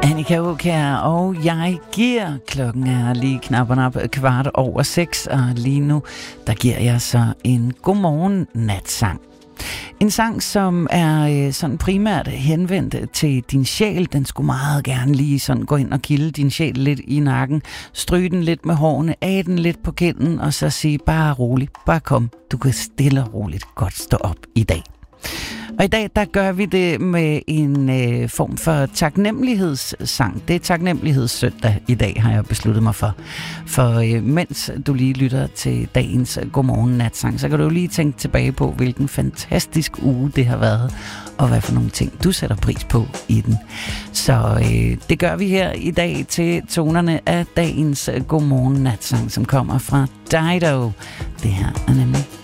Annika Aukjær, og jeg giver. Klokken er lige knap 6:15, og lige nu, der giver jeg så en godmorgen natsang. En sang, som er sådan primært henvendt til din sjæl. Den skulle meget gerne lige sådan gå ind og kilde din sjæl lidt i nakken. Stryge den lidt med hårene, af den lidt på kinden, og så sige bare rolig, bare kom. Du kan stille og roligt godt stå op i dag. Og i dag, der gør vi det med en form for taknemmelighedssang. Det er taknemmelighedssøndag i dag, har jeg besluttet mig for. For mens du lige lytter til dagens godmorgen natsang, så kan du lige tænke tilbage på, hvilken fantastisk uge det har været, og hvad for nogle ting, du sætter pris på i den. Så det gør vi her i dag til tonerne af dagens godmorgen natsang, som kommer fra Dido. Det her er nemlig